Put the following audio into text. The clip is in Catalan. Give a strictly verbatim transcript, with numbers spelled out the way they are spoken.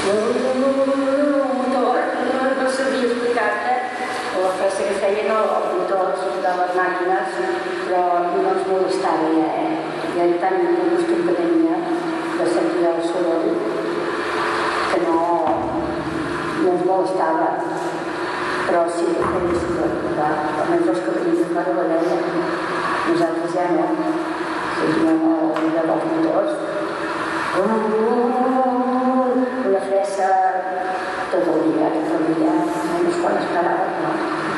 motor, no sabia explicar-te la frase que feien els motors de les màquines, però no ens molestava ja, eh? Ja era tant el costum que tenia de sentir el soroll que no, no ens molestava, però sí que feia soroll, almenys els que venien de fora la veia, nosaltres ja no, sentíem el ruïdo dels motors.